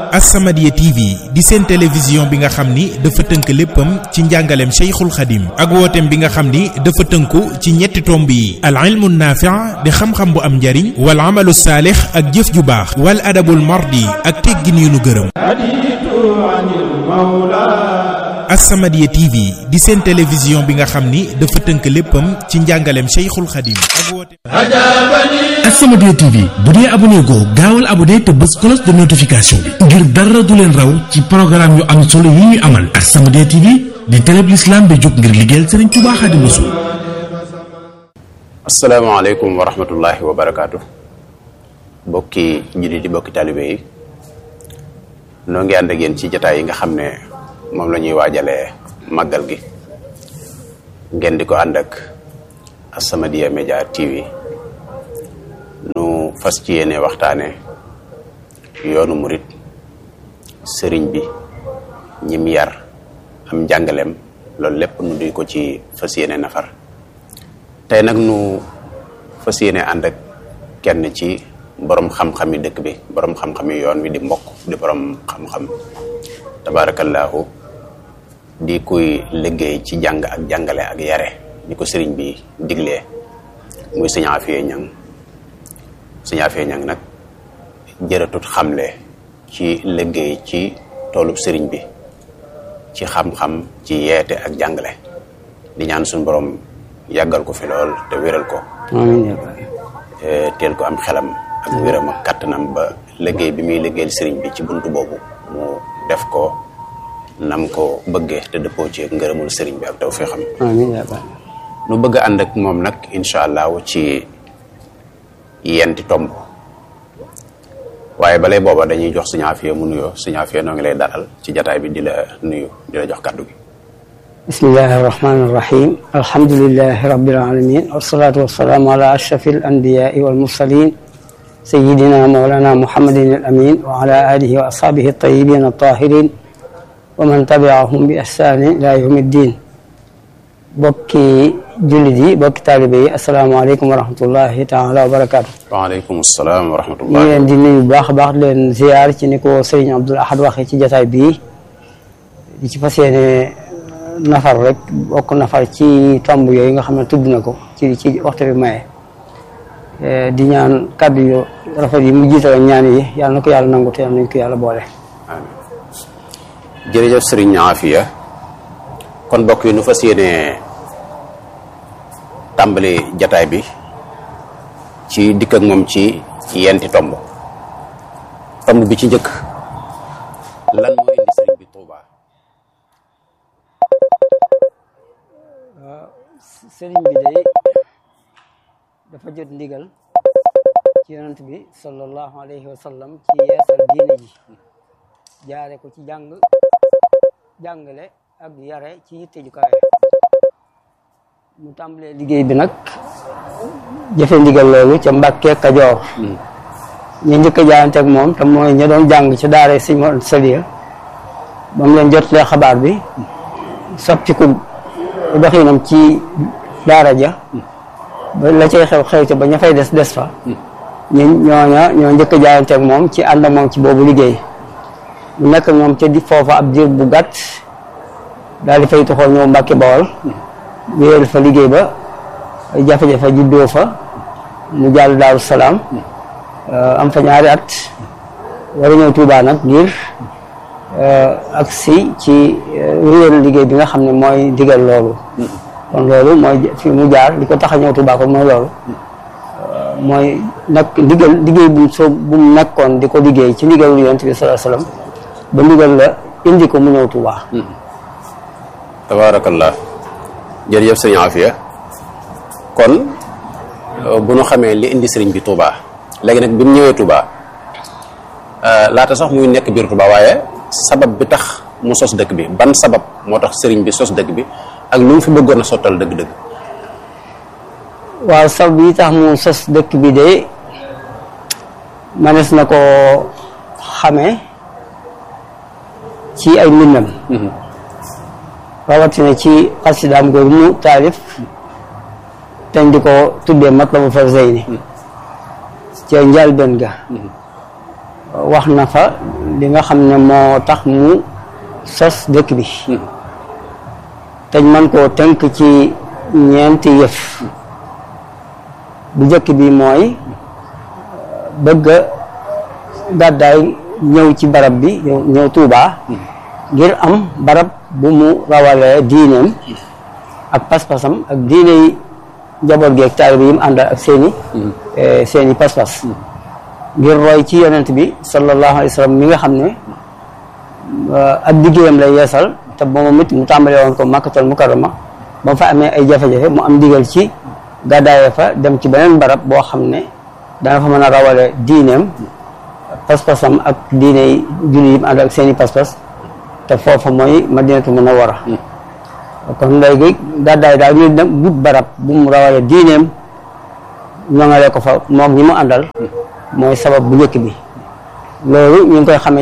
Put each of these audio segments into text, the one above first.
As-Samadiyya TV di seen télévision bi nga xam ni dafa tënk léppam ci njàngaleem Cheikhul Khadim ak wooteem bi nga xam ni dafa tënku ci ñetti tomb yi al ilmu naafi' di xam-xam bu am njariñ wal amalu saalix ak jëf ju baax wal adabul mardi ak teggin yu nu gërëm. As-Samadiyya TV di seen télévision bi nga xam ni dafa tënk léppam ci njàngaleem Cheikhul Khadim ak wooteem. As-Samadiyya TV bu dee abonné goo gaawal abonné te bës cloche de notification bi ngir dara du leen raw ci programme yu am solo yi ñu amal. As-Samadiyya TV di télé bi l'islam bi jóg ngir liggéeyal Serigne Touba Xaadimu Rasuul. asalaamaaleykum wa rahmatullahi wa barakaatu. bokki jullit di bokki taalibe yi noo ngi ànd ak yéen ci jotaay yi nga xam ne moom la ñuy waajalee màggal gi ngeen di ko ànd ak As-Samadiyya Média TV nu fas ci yéene waxtaane yoonu murit sëriñ bi ñim yar am njàngaleem loolu lépp nu di ko ci fas yéene nafar tey nag nu fas yéene ànd ak kenn ci borom xam-xami dëkk bi borom xam-xami yoon wi di mbokk di borom xam-xam tabaarakallaahu di kuy liggéey ci jàng ak jàngale ak yare ni ko sëriñ bi diglee muy Sëñ Afiya Ñang Sëñ Afiya Ñang nag jërëtut xamle ci liggéey ci toolub sëriñ bi ci xam-xam ci yeete ak jàngale di ñaan suñu borom yàggal ko fi lool te wéral ko teel ko am xelam ak wéram ak kàttanam ba liggéey bi muy liggéeyal sëriñ bi ci buntu boobu mu def ko nam ko bëggee te dëppoo ci ngërëmul sëriñ bi ak tawfeexam nu bëgg a ànd ak moom nag incha allah ci yenti tomb waaye balay booba dañuy jox Sëñ Afiya mu nuyoo Sëñ Afiya noo ngi lay dalal ci jataay bi di la nuyu di la jox kàddu gi. bismillahi irrahmani irrahim alhamdulilahi rabbil alamin wassalatu wassalaamu ala ashrafil anbiyai wal mursalin sayidina mawlana muhammadin al amin wa ala alihi wa ashabihi at-tayyibin at-tahirin wa man tabi'ahum bi ihsanin ila yawmi ddin. bokki jullit yi bokki taalibe yi asalaamaaleykum wa rahmatullahi taala wa barakaatu. waaleykum salaam wa rahmatullahi. ñu leen di nuyu bu baax a baax di leen ziar ci ni ko Serigne Abdoul Ahad waxee ci jotaay bii di ci fas yéene nafar rek bokk nafar ci tomb yooyu nga xam ne tudd na ko ci waxtu bi maye. di ñaan kàddu yu rafet yi mu jiital ñaan yi yàlla na ko yàlla nangu te yàlla nañ ko yàlla boole. amiin jërëjëf Serigne Afiya kon mbokk yi nu fas yéene tàmbali jataay bi ci dikk ak moom ci yenti tomb bi ci njëkk lan moo indi sëriñ bi Tuuba. sëriñ bi day dafa jot ndigal ci yonent bi sallallahu alayhi wa sallam ci yeesal diine ji jaare ko ci jàngale ak yare ci yitte ju kawe mu tàmbalee liggéey bi nag jëfe ndigal loolu ca Mbàkke Kajoor ñu njëkk a jaayanteeg moom te mooy ña doon jàng ci daara Sëñ Mor Saliya ba mu leen jotlee xabaar bi soppiku doxinam ci daara ja ba la cay xew ca ba ña fay des fa ñoo njëkk a jaayanteeg moom ci ànd ak moom ci boobu liggéey mu nekk ñoom ca di foofa ab diir bu gàtt daal di fay toxoo ñëw Mbàkke Bawol wéyal fa liggéey ba ay jafe-jafe juddoo fa mu jàll Daaru Salaam am fa ñaari at war a ñëw Tuubaa nag ngir ak si ci wéyal liggéey bi nga xam ne mooy digal loolu kon loolu mooy fi mu jaar li ko tax a ñëw Tuubaa kon mooy loolu mooy nag liggéey bu mu nekkoon di ko liggéey ci ndigalul Yonent bi sallallahu alayhi wasallam ba ndigal la indi ko mu ñëw Tuubaa. tabaarakallah jërëjëf Sëñ Afiya kon bu nu xamee li indi sëriñ bi Touba léegi nag bi mu ñëwee Touba laata sax muy nekk biir Touba waaye sabab bi tax mu sos dëkk bi ban sabab moo tax sëriñ bi sos dëkk bi ak lu mu fi bëggoon a sottal dëgg-dëgg. waaw sabab yi tax mu sos dëkk bi de manees na ko xamee ci ay mbindam rawatina ci xasidaam googu mu taalif teñ di ko tuddee Matlabul Fawzayni ca njëlbéen ga wax na fa li nga xam ne moo tax mu sos dëkk bi te man koo tënk ci ñeenti yëf bu njëkk bi mooy bëgg a gàddaay ñëw ci barab bi ñëw Tuubaa ngir am barab bu mu rawalee diineem ak pas-pasam ak diine yi njaboot gi ak taalibe yi mu àndal ak seeni pas-pas ngir roy ci yonent bi sallallahu alayhi wa sallam mi nga xam ne ab liggéeyam lay yeesal te moom it mu tàmbalee woon ko Makkatal Mukarrama ba mu fa amee ay jafe-jafe mu am digal ci gàddaaye fa dem ci beneen barab boo xam ne dana fa mën a rawale diineem pas-pasam ak diine yi julli yi mu àndal ak seeni pas-pas te foofa mooy Madinatu Munawwara kon léegi gàddaay daal ñu dem wut barab bu mu rawale diineem ñoŋale ko fa moom ñi mu àndal mooy sabab bu njëkk bi loolu ñu ngi koy xamee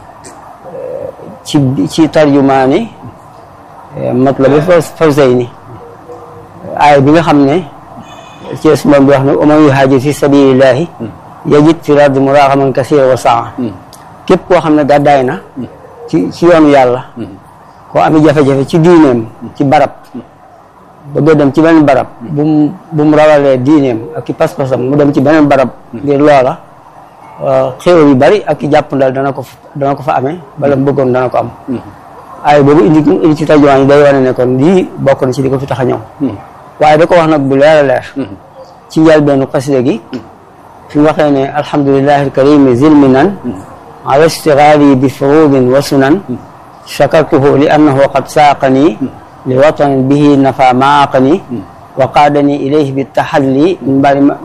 ci tarjumaani Matlabul Fawzayni aaya bi nga xam ne ci sumam bi wax ne wa man yuhaajir fi sabilillahi yajid fi l-ardi muragaman kasiiran wa saa képp koo xam ne gàddaay na ci yoonu yàlla koo ami jafe-jafe ci diineem ci barab bëgg dem ci beneen barab bu mu rawalee diineem ak i pas-pasam mu dem ci beneen barab ngir loola xéwal yu bari ak i jàppandal dana ko fa amee bala mu bëggoon dana ko am ay boobu indi ci tarjumaan yi day wane ne kon lii bokk na ci di ko fi tax a ñëw waaye da ko wax nag bu leer a leer ci njëlbeenu xasida gi fi mu waxee ne alhamdulillahi alkarimi zilminan ala istighali bi furudin wa sunan shakartuhu li annahu qad saaqani li watanin bihi nafa maaqani wa qaadani ilayhi bitaxalli min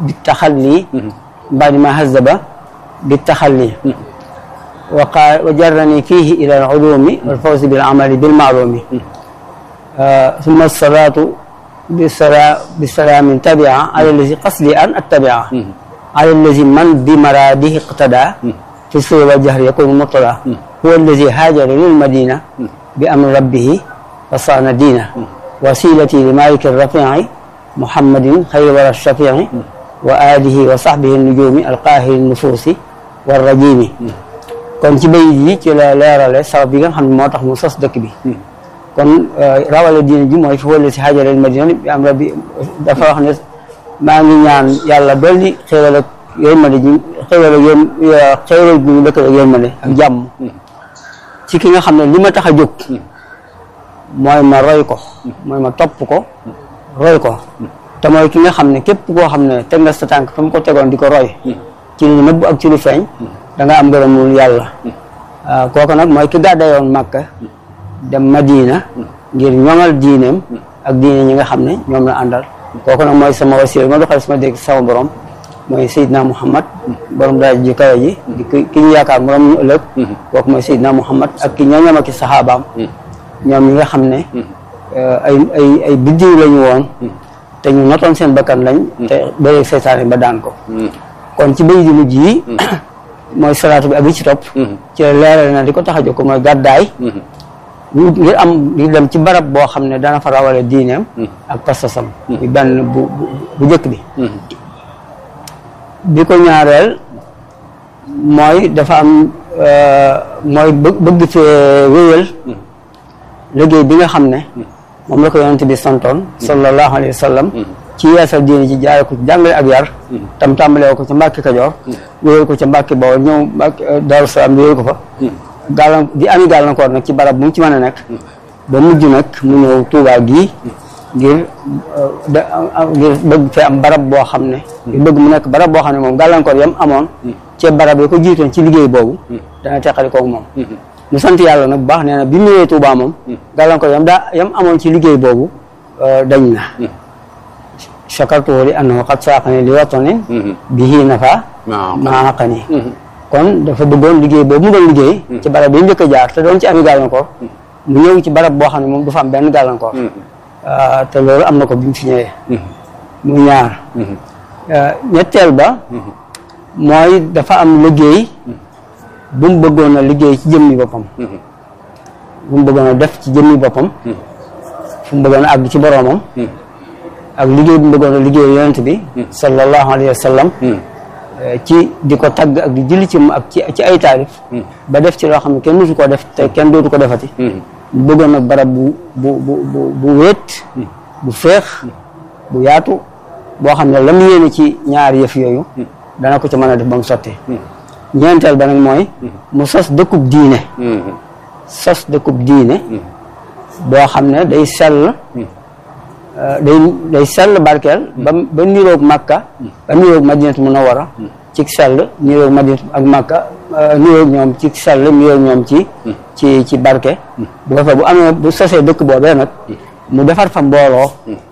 baadi ma hazaba bitaxalli wa jarrani fihi ila al-ulumi wal fawzi bil amali bil ma'lumi summa salaatu bisalamin tabia ala allazi qasdi an attabia ala allazi man bi maradihi iqtada fi sirri wal jahri yakunu murtada huwa allazi haajara lil madina bi amri rabbihi wa saana diina wasilati li maliki rafi'i muhammadin xayri wara shafi'i wa alihi wa sahbihi nujumi alqahiri nufuusi wa rajimi kon ci bayit yi ci la leerale sabab bi nga xam ne moo tax mu sos dëkk bi kon rawale diine ji mooy fi wala si xaajaleel madina bi am rabbi dafa wax ne maa ngi ñaan yàlla dolli xéewal ak yërmande ji xéewal bi ñu dëkk ak yërmande ak jàmm ci ki nga xam ne li ma tax a jóg mooy ma roy ko mooy ma topp ko roy ko te mooy ki nga xam ne képp koo xam ne teg nga sa tànk fa mu ko tegoon di ko roy ci lu nëbb ak ci lu feeñ da nga am ngërëmul yàlla kooku nag mooy ki gàddayoon Makka dem Madina ngir ñoŋal diineem ak diine ñi nga xam ne ñoom la àndal kooku nag mooy sama wasila ma doxal sama dégg sama borom mooy Seydina Muhammad borom daraja ji kawe ji di ki ñu yaakaar borom ñu ëllëg kooku mooy Seydina Muhammad ak ki ñooñam ak ki saxaabaam ñoom ñi nga xam ne ay biddiw lañu woon te ñu notoon seen bakkan lañ te bëreeg seytaane ba daan ko kon ci bay di mujj yi mooy salaatu bi ak li ci topp ci leeral na di ko tax a jóg ko mooy gàddaay ngir am di dem ci barab boo xam ne dana fa rawale diineem ak pastasam bi benn bu njëkk bi ko ñaareel mooy dafa am mooy bëgg fee wéyal liggéey bi nga xam ne moom la ko yonent bi santoon sallallahu alayhi wa sallam ci yeesal diine ci jaare ko ci jàngale ak yar tam tàmbalee ko ca Mbàkke Kajoor wéyal ko ca Mbàkke Bawol ñëw Mbàkke Daaru Salaam wéyal ko fa di ami gàllankoor nag ci barab bu mu ci mën a nekk ba mujj nag mu ñëw Tuubaa gii ngir bëgg fee am barab boo xam ne ngir bëgg mu nekk barab boo xam ne moom gàllankoor yam amoon ci barab yi ko jiitoon ci liggéey boobu dana teqali koog moom mu sant yàlla nag bu baax nee na bi mu ñëwee Tuubaa moom gàllankoor yam amoon ci liggéey boobu dañ na chakartuhu li annahu qad saaqani li watanin bihi nafa maaqani kon dafa bëggoon liggéey boobu mu doon liggéey ci barab yi njëkk a jaar te doon ci ami gàllankoor mu ñëw ci barab boo xam ne moom du fa am benn gàllankoor te loolu am na ko bi mu fi ñëwee mu ñaar ñetteel ba mooy dafa am liggéey bu mu bëggoon a liggéey ci jëmmi boppam bu mu bëggoon a def ci jëmmi boppam fu mu bëggoon a àgg ci boroomam ak liggéey bu mu bëggoon a liggéey yonent bi sallallahu alayhi wa sallam ci di ko tagg ak di julli ci moom ak ci ay taarif ba def ci loo xam ne kenn mësu koo def te kenn dootu ko defati mu bëggoon nag barab bu wéet bu féex bu yaatu boo xam ne la mu yéene ci ñaari yëf yooyu dana ko ci mën a def ba mu sottee ñeenteel ba nag mooy mu sos dëkkub diine boo xam ne day sell day sell barkeel ba niroog Makka ba niroog Madinatu Munawwara ci sell niroog Madinatu ak Makka niroog ñoom ci sell niroog ñoom ci barke bu ko fa bu sosee dëkk boobee nag mu defar fa mbooloo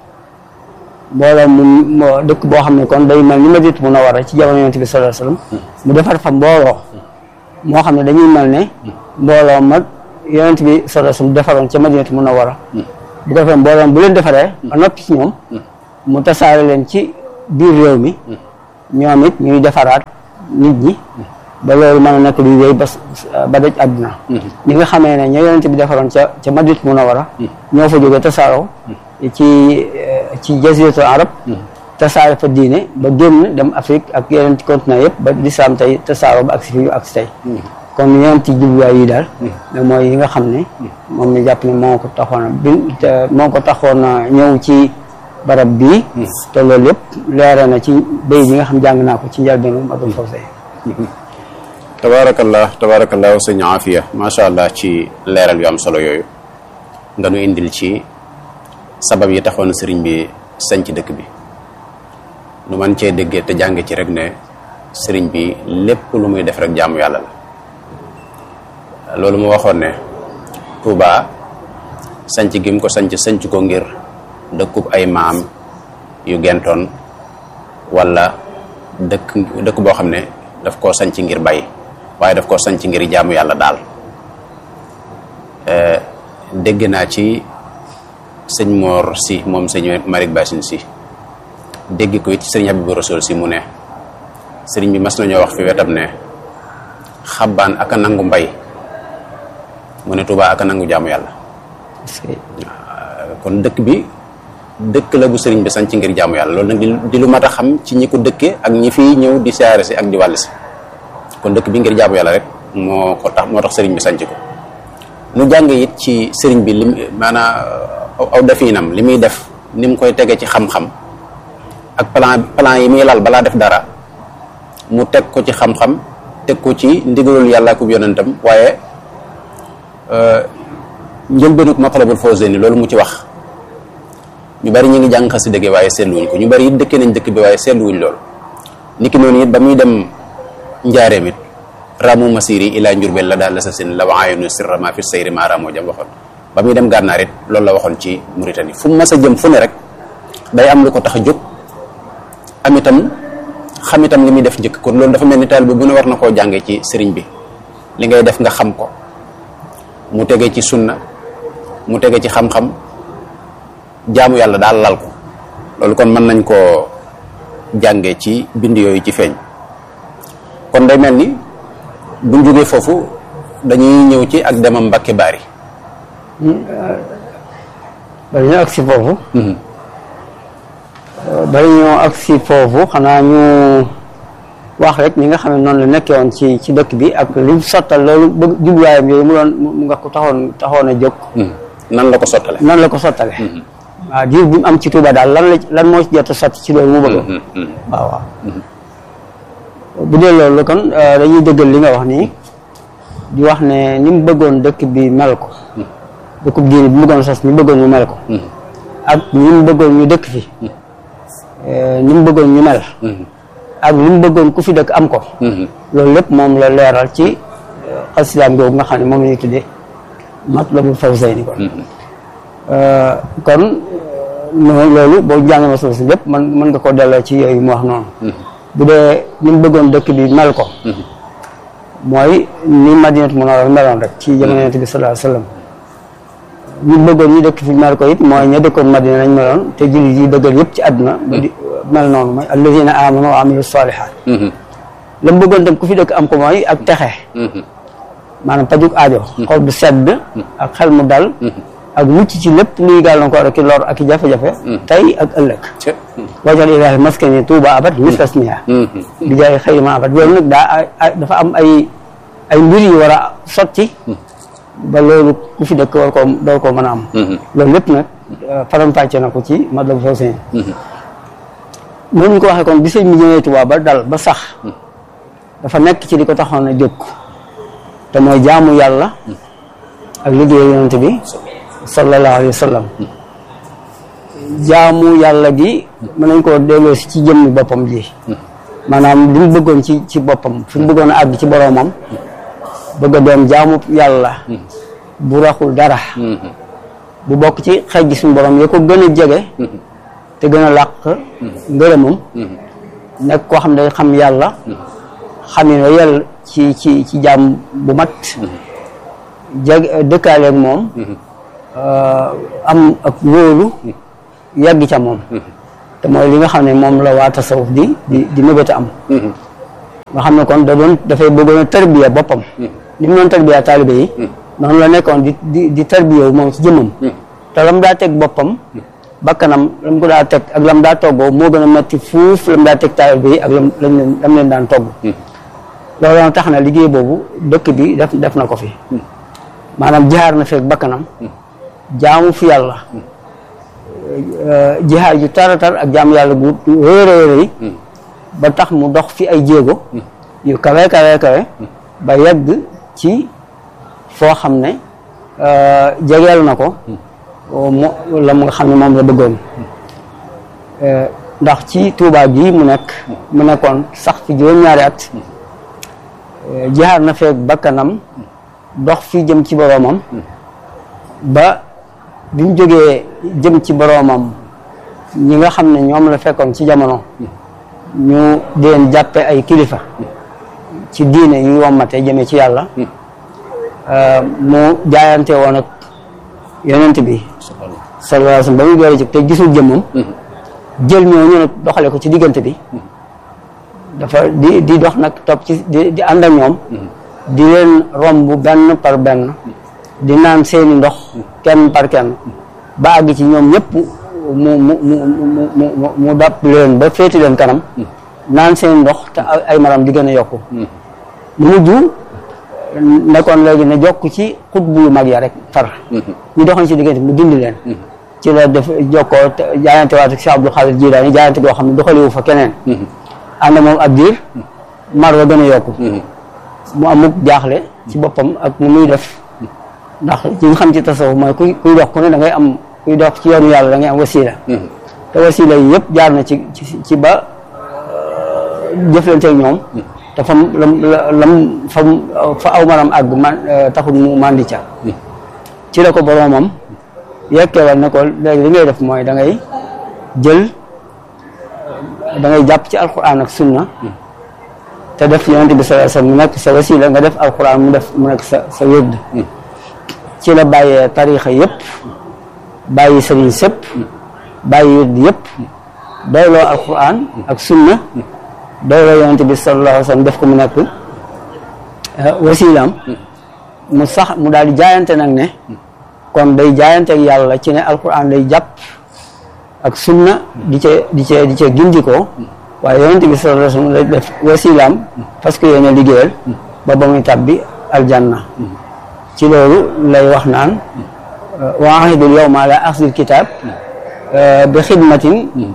mu dëkk boo xam ne kon day mel ni Madinatu Munawwara ci jamono Yonent bi sallallahu alayhi wasallam mu defar fa mbooloo moo xam ne dañuy mel ne mbooloo mag Yonent bi sallallahu alayhi wasallam defaroon ca Madinatu Munawwara bu ko defee mbooloom bu leen defaree ba noppi ci ñoom mu tasaare leen ci biir réew mi ñoom it ñuy defaraat nit ñi ba loolu mën a nekk luy wéy ba daj àdduna ñi nga xamee ne ñoo Yonent bi defaroon ca Madinatu Munawwara ñoo fa jógee tasaaroo ci jaziratul arab tasaare fa diine ba génn dem Afrique ak yeneen ci continent yëpp ba lislaam tey tasaaroo ba agsi fi ñu agsi tey kon ñeenti jubluwaay yi daal mooy yi nga xam ne moom ñu jàpp ne moo ko taxoon a ñëw ci barab bii te loolu yëpp leere na ci bay yi nga xam jàng naa ko ci njëlbéenu Matlabul Fawzayni tabarakallah sëñ Afia macha allah ci leeral yu am solo yooyu nga nu indil ci sabab yi taxoon sëriñ bi sañ ci dëkk bi nu man cee déggee te jàng ci rek ne sëriñ bi lépp lu muy def rek jaamu yàlla la loolu mu waxoon ne Touba sanc gi mu ko sanc ko ngir dëkkub ay maam yu gentoon wala dëkk boo xam ne daf koo sanc ngir bay waaye daf koo sanc ngir jaamu yàlla daal dégg naa ci sëñ Mor si moom sëñ Malick Bassine si dégg ko it ci sëriñ Habibou Rassoul si mu ne sëriñ bi mas nañoo wax fi wetam ne xabbaan aka nangu mbay mu ne Touba aka nangu jaamu yàlla kon dëkk bi dëkk la bu sëriñ bi sanc ngir jaamu yàlla loolu nag di lu mat a xam ci ñi ko dëkke ak ñi fiy ñëw di siyaare si ak di wàll si kon dëkk bi ngir jaamu yàlla rek moo tax sëriñ bi sanc ko nu jàng it ci sëriñ bi lim maanaam aw defiinam li muy def ni mu koy tege ci xam-xam ak plan yi muy lal balaa def dara mu teg ko ci xam-xam teg ko ci ndigalul yàlla ak yonentam waaye njëlbéenug Matlabul Fawzayni loolu mu ci wax ñu bari ñu ngi jàng xasida gi waaye seetluwuñ ko ñu bari it dëkkee nañ dëkk bi waaye seetluwuñ loolu niki noonu it ba muy dem njaareem it ramu masiri ila njurbel la daal la sa seen la waayonu sirra ma fi sayri ma ramoo jam waxoon ba muy dem gànnaar it loolu la waxoon ci Mauritanie fu mu mas a jëm fu ne rek day am lu ko tax a jóg am itam xam itam li muy def njëkk kon loolu dafa mel ni taalibe bu ne war na koo jàngee ci sëriñ bi li ngay def nga xam ko mu tege ci sunna mu tege ci xam-xam jaamu yàlla daal lal ko loolu kon mën nañ koo jàngee ci bind yooyu ci feeñ kon day mel ni buñ jógee foofu dañuy ñëw ci ak demam Mbàkke Baari bari ñoo agsi foofu bari ñoo agsi foofu xanaa ñu wax rek ñi nga xam ne noonu la nekkee woon ci dëkk bi ak li mu sottal loolu bëgg jubluwaayam yooyu mu nga ko taxoon a jóg nan la ko sottale waaw diir bi mu am ci Touba daal lan moo ci jot a sotti ci loolu mu bëgg waaw bu dee loolu kon dañuy dëggal li nga wax nii di wax ne ni mu bëggoon dëkk bi mel ko dëkkub diine bi mu bëggoon sos ñu bëggoon ñu mel ko ak ni mu bëggoon ñu dëkk fi ni mu bëggoon ñu mel ak li mu bëggoon ku fi dëkk am ko loolu lépp moom la leeral ci xasidaam googu nga xam ne moom la ñuy tuddee Matlabul Fawzayni kon loolu boo jàngee ma suuf si lépp mën nga ko delloo ci yooyu mu wax noonu bu dee ni mu bëggoon dëkk bi mel ko mooy ni Madinatu Munawwara meloon rek ci jamono Yonent bi sallallahu alayhi wasallam ñu bëggoon ñu dëkk fi mel ko it mooy ña dëkkoon Madina nañ meloon te jullit yi dëggal yëpp ci àdduna ba di mel noonu mooy allazina amanu wa amilu salihat la mu bëggoon tam ku fi dëkk am ko mooy ak texe maanaam pajuk aajo xol bu sedd ak xel mu dal ak mucc ci lépp luy gàllankoor ak i lor ak i jafe-jafe tey ak ëllëg wajal ilaahi maskani tuuba abad mislasmiha bi jaay xëy ma abad loolu nag dafa am ay mbir yu war a sotti ba loolu ku fi dëkk war koo mën a am loolu lépp nag faram-fàcce na ko ci Matlabul Fawzayni noonu ñu ko waxee kon bi sëñ bi ñëwee Tuubaa ba dal ba sax dafa nekk ci li ko taxoon a jóg te mooy jaamu yàlla ak liggéey yonent bi sallallahu alayhi wa sallam jaamu yàlla gi mën nañ koo delloo si ci jëmmi boppam ji maanaam li mu bëggoon ci boppam fi mu bëggoon a àgg ci boroomam bëgg a doon jaamu yàlla bu raxul dara bu bokk ci xeej gi suñu borom ya ko gën a jege te gën a làq ngërëmam nekk koo xam ne day xam yàlla xam ne yàlla ci jaam bu mat dëkkaaleeg moom am ak wóolu yàgg ca moom te mooy li nga xam ne moom la waa tasawuf di mébéta am nga xam ne kon dafay bëggoon a tarbiya boppam li mu doon tarbiya taalibe yi noonu la nekkoon di tarbiya wu moom ci jëmmam te lam daa teg boppam bakkanam lam ko daa teg ak lam daa toggoo moo gën a metti fuuf lam daa teg taalibe yi ak lam leen daan togg loolu tax na liggéey boobu dëkk bi def na ko fi maanaam jaar na feek bakkanam jaamu fi yàlla jihaar ju taratar ak jaamu yàlla gu rëy ba tax mu dox fi ay jéego yu kawe ba yegg ci foo xam ne jegeel na ko la mu nga xam ne moom la bëggoon ndax ci Tuubaa gi mu nekkoon sax fi juróom-ñaari at jihaar na feek bakkanam dox fi jëm ci boroomam ba bi mu jógee jëm ci boroomam ñi nga xam ne ñoom la fekkoon ci jamono ñu di leen jàppe ay kilifa ci diine yu wommate jëmee ci yàlla mu jaayante woon ak yonent bi sallallahu alayhi wasallam ba muy doole ci te gisul jëmmam jël ñooñu nag doxale ko ci diggante bi dafa di dox nag topp ci di ànd ak ñoom di leen romb benn par benn di naan seeni ndox kenn par kenn ba àgg ci ñoom ñëpp mu dàpp leen ba féeti leen kanam naan seeni ndox te ay maram di gën a yokku mu mujj nekkoon léegi ne jokk ci xutbu yu mag ya rek far ñu doxoon ci diggante mu dindi leen ci la def jokkoo jaayante waat ak Cheikh Abdou Khadir Jilaani jaayante goo xam ne doxaliwu fa keneen ànd moom ab diir mar wa gën a yokku mu amuk jaaxle ci boppam ak mu muy def ndax ñi nga xam ci tasawuf mooy kuy dox ku ne da ngay am kuy dox ci yoonu yàlla da ngay am wasila te wasila yi yëpp jaar na ci ba jëflante ak ñoom te fa aw maram àgg taxul mu mandi ca ci la ko boroomam yekkeewal ne ko léegi li ngay def mooy da ngay jàpp ci alquran ak sunna te def yonent bi sallallahu alayhi wasallam mu nekk sa wasila nga def alquran mu nekk sa wérd ci la bàyyee tarixa yëpp bàyyi sëriñ sëpp bàyyi wérd yëpp doyloo alquran ak sunna doyloo yonent bi sallallahu alayhi wasallam def ko mu nekk wasilaam mu daal di jaayante nag ne kon day jaayante ak yàlla ci ne alquran day jàpp ak sunna di ca gindikoo waaye yonent bi sallallahu alayhi wasallam lay def wasilaam parce que yéen a liggéeyal ba muy tàbbi aljanna ci loolu lay wax naan wa ahidul yawma ala axzil kitab bi xidmatin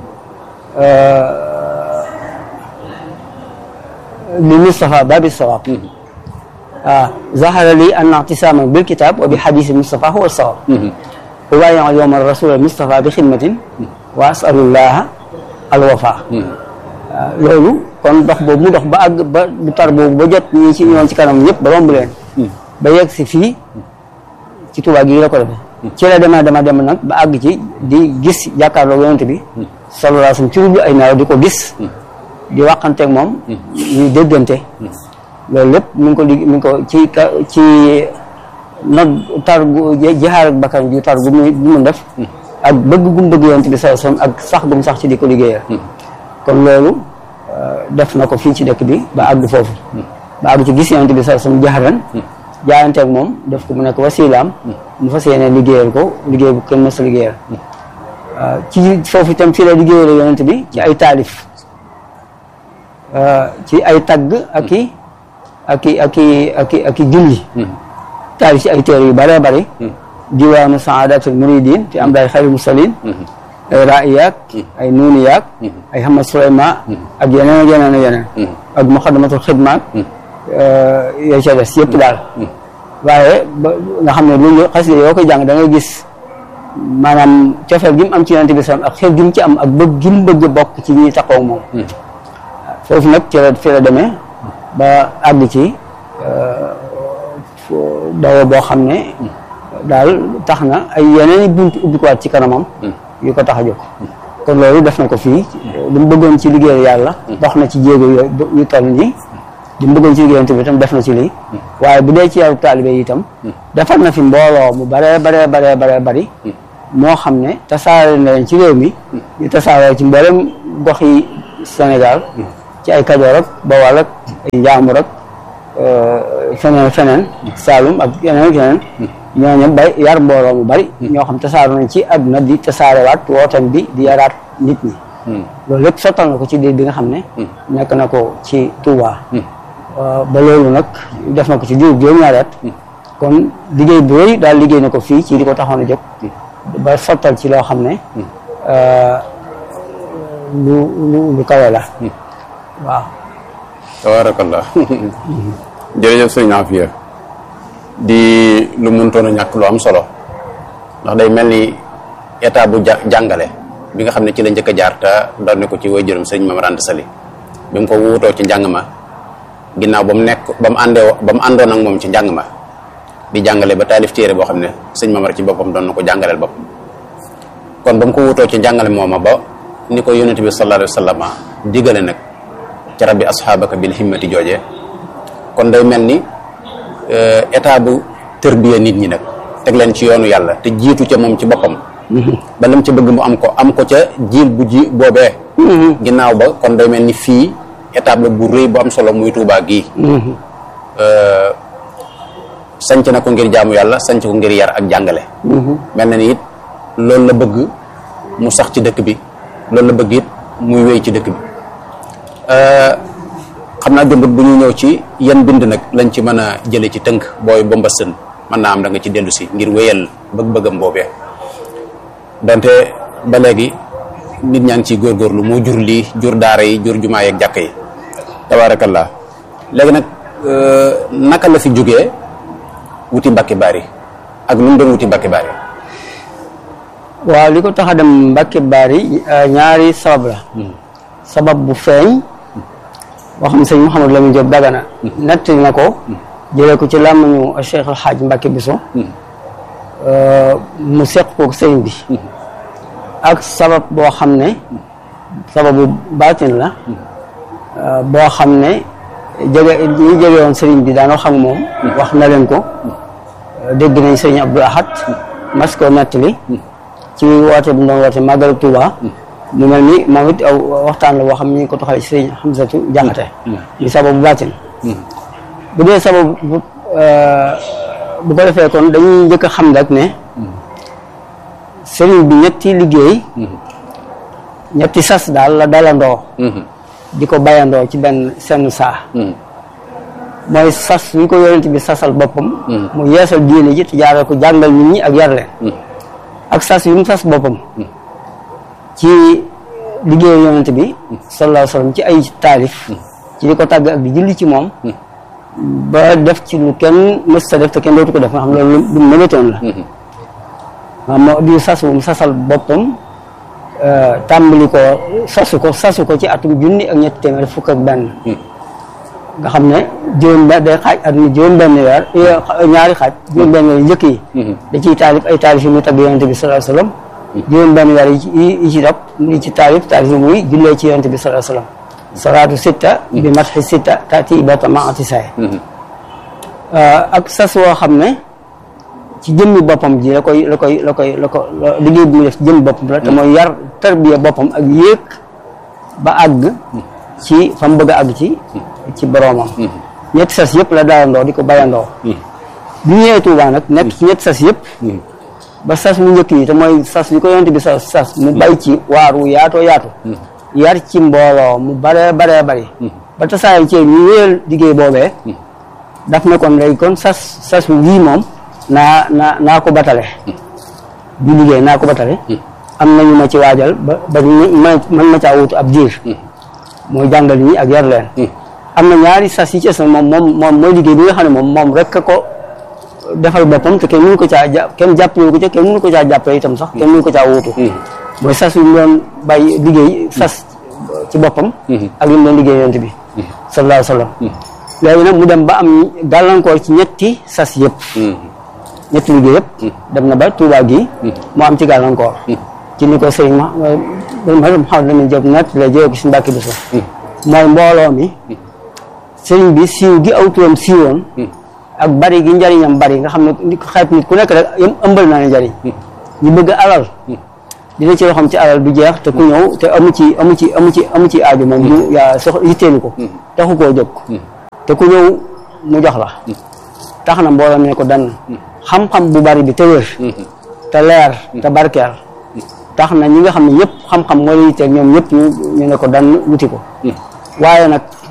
li Mustafa babi sawab zahara li anna i'tisama bil kitab wa bi hadisi Mustafa huwa sawab ubayi'u al-yawma rasula Mustafa bi xidmatin wa as'alullaha alwafa loolu kon dox boobu mu dox ba àgg ba bu tar boobu ba jot ñi ci ñoon ci kanam ñëpp ba romb leen ba yegg si fii ci Tuubaa gi la ko defee ci la dema nag ba àgg ci di gis jàkkaarloo yonent bi sallallahu alayhi wasallam ci wubbi ay naaw di ko gis di waxanteeg moom ñuy déggante loolu lépp mi ngi ko ci nag tar gu jihaar ak bakkan ju tar gu mu def ak bëgg gum bëgg yonent bi sallallahu alayhi wasallam ak sax gum sax ci di ko liggéeyal kon loolu def na ko fii ci dëkk bi ba àgg foofu ba àgg ci gis yonent bi sallallahu alayhi wasallam jaxaran jaayanteeg moom def ko mu nekk wasilaam mu fas yéene liggéeyal ko liggéey bu kenn mës a liggéeyal ci foofu itam fii la liggéeyal yonent bi ci ay taalif ci ay tagg ak i julli taalif ci ay téere yu bëree bëri diwaanu saadatul muridin fi am daay xayril mursalin ay raiyaak ay nuuniyaak ay Hamad Suleyma ak yeneen ak muqaddamatul xidmaak yoo ca des yëpp daal waaye nga xam ne lu xasida yoo koy jàng da ngay gis maanaam cofeel gi mu am ci yonent bi salaam ak xel gi mu ci am ak bëgg gi mu bëgg bokk ci ñi taxaw moom foofu nag fi la demee ba àgg ci dayo boo xam ne daal tax na ay yeneen i bunt ubbikuwaat ci kanamam yu ko tax a jóg kon loolu def na ko fii lu mu bëggoon ci liggéey yàlla dox na ci jéego yu toll nii li mu bëggoon ci liggéeyante bi itam def na ci lii waaye bu dee ci yaru taalibe yi itam defar na fi mbooloo mu baree bari moo xam ne tasaare na leen ci réew mi ñu tasaare ci mboolem gox yi Sénégal ci ay Kajoor ak Bawol ak ay Njaambur ak feneen Saalum ak yeneen ñooñu ba yar mbooloo mu bari ñoo xam tasaaru nañ ci àdduna di tasaarewaat wootam bi di yaraat nit ñi loolu lépp sottal na ko ci diir bi nga xam ne nekk na ko ci Touba ba loolu nag def na ko ci diir juróom-ñaari at kon liggéey bu rëy daal liggéey na ko fii ci di ko taxoon a jóg ba sottal ci loo xam ne lu kawe la waaw tabarakallah jërëjëf sëñ Afia di lu mëntoon a ñàkk lu am solo ndax day mel ni état bu jàngale bi nga xam ne ci la njëkk a jaar te doon ne ko ci waajuram sëñ Mame Mor Anta Saly bi mu ko wuutoo ci njàng ma ginnaaw ba mu àndoon ak moom ci njàng ma di jàngale ba taalif téere boo xam ne sëñ Mame Mor ci boppam doon na ko jàngaleel boppam kon ba mu ko wuutoo ci njàngale mooma ba ni ko yonent bi sallallahu alayhi wa sallam digale nag ci rabbi asxaabaka bil himmati jooje kon day mel ni état bu tërbiya nit ñi nag teg leen ci yoonu yàlla te jiitu ca moom ci boppam ba lam ca bëgg mu am ko ca jiil bu boobee ginnaaw ba kon day mel ni fii étape la bu rëy bu am solo muy Tuubaa gii sanc na ko ngir jaamu yàlla sanc ko ngir yar ak jàngale mel na ni it loolu la bëgg mu sax ci dëkk bi loolu la bëgg it muy wéy ci dëkk bi xam naa jëmbut bu ñu ñëw ci yan bind nag lañ ci mën a jële ci tënk booy bomba sën mën naa am da nga ci dellu si ngir wéyal bëgg-bëggam boobee donte ba léegi nit ñaa ngi ciy góorgóorlu moo jur lii jur daara yi jur jumaa yeeg jàkk yi tabaarakallaa léegi nag naka la fi jógee wuti Mbàkke Bari ak lu mu doon wuti Mbàkke Bari waaw li ko tax a dem Mbàkke Bari ñaari sabab la sabab bu feeñ boo xam ne sëñ Mouhamadou Lamine Diop Dagana nettali na ko jëlee ko ci làmmiñu Cheikh El Hadj Mbacke Biso mu seq ko sëñ bi ak sabab boo xam ne sababu baatin la boo xam ne ñi jege woon sëriñ bi daanoo xam moom wax na leen ko dégg nañ sëriñ Abdou Ahad mas ko nettali ci woote bu doon woote Màggalu Tuuba mu mel ni moom it aw waxtaan la boo xam ne ñu ngi ko toxalee ci sëriñ Hamzatu Jaxate ñu sababu baatin bu dee sababu bu ko defee kon dañuy njëkk a xam rek ne sëriñ bi ñetti liggéey ñetti sas daal la dalandoo di ko bayandoo ci benn senn saa mooy sas wi ko yonent bi sasal boppam mu yeesal diine ji te jaaree ko jàngal nit ñi ak yar leen ak sas wi mu sas boppam ci liggéeyu yonent bi sallallahu alayhi wa sallam ci ay taalif ci di ko tàgg ak di julli ci moom ba def ci lu kenn mës sa def te kenn dootu ko def nga xam loolu lu mënatoon la waaw moo di sas wu mu sasal boppam tàmbali ko sasu ko ci atum junni ak ñetti téeméer fukk ak benn nga xam ne day xaaj at mi juróom-benn weer ñaari xaaj juróom-benn weer njëkk yi da ciy taalif ay taalif yi muy tagg yonent bi sallallahu alayhi wa sallam juróom-benn weer yi ci topp ni ci taalif yi muy jullee ci yonent bi sallallahu alayhi wa sallam salaatu sitta bi matxi sitta taati ibata maati saay ak sas woo xam ne ci jëmmi boppam ji la ko liggéey bi mu def ci jëmmi boppam la te mooy yar tarbiya boppam ak yéeg ba àgg ci fa mu bëgg a àgg ci boroomam ñetti sas yëpp la dalandoo di ko bayandoo bi ñëwee Touba nag nekk ci ñetti sas yëpp ba sas mu njëkk yi te mooy sas bi ko yonent bi sas mu bay ci waaru yaatoo yaatu yar ci mbooloo mu baree bari ba tasaare ci ñu wéyal liggéey boobee daf ne kon léegi kon sas wii moom naa ko batale bi liggéey naa ko batale am nañu ma ci waajal ba mën ma caa wutu ab diir mooy jàngal ñi ak yar leen am na ñaari sas yi ci es moom mooy liggéey bi nga xam ne moom rek ko defal boppam te kenn mënu ko caa kenn jàppale ko ca kenn mënu ko caa jàppale itam sax kenn mënu ko caa wuutu mooy sas yu mu doon bàyyi liggéey sas ci boppam ak li mu doon liggéey yonent bi sallallahu alayhi wa sallam léegi nag mu dem ba am gàllankoor ci ñetti sas yëpp ñetti liggéey yëpp dem na ba Touba gi mu am ci gàllankoor ci ni ko sëñ Mouhamed Lamine Diop nat la jëlee ko si Mbàkke Buso mooy mbooloo mi sëriñ bi siiw gi aw turam siiwoon ak bari gi njariñam bari nga xam ne xeet nit ku nekk rek ëmbal naa ne njariñ ñu bëgg alal dina ci loxoom ci alal du jeex te ku ñëw te amu ci aaju moom du yaa sox yitteelu ko taxu koo jóg te ku ñëw mu jox la tax na mbooloo mi ne ko dann xam-xam bu bari bi te wér te leer te barkeel tax na ñi nga xam ne ñëpp xam-xam moo la yitteel ñoom ñëpp ñu ne ko dann wuti ko waaye nag